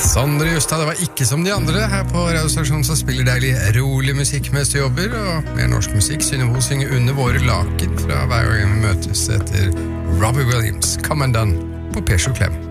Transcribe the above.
Sondre Justad, det var ikke som de andre her på radiostasjonen som spiller deilig rolig musikk mens du jobber, og mer norsk musikk. Synnøve synger Under våre laken fra hver gang vi møtes etter Robbie Williams, Come and Done på P7 Klem.